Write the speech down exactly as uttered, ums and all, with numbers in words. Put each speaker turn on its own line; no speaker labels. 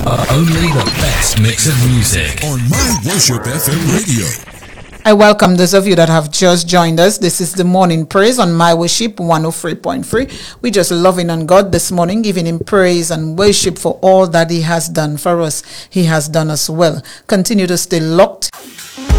Only the best mix of music
on My Worship F M Radio.
I welcome those of you that have just joined us. This is the morning praise on My Worship one oh three point three. We're just loving on God this morning, giving him praise and worship for all that he has done for us. He has done us well. Continue to stay locked.